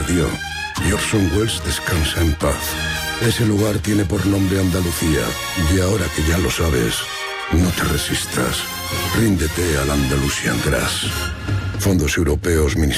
tío. Y Orson Welles descansa en paz. Ese lugar tiene por nombre Andalucía. Y ahora que ya lo sabes, no te resistas. Ríndete al Andalusian Grass. Fondos Europeos, Ministerio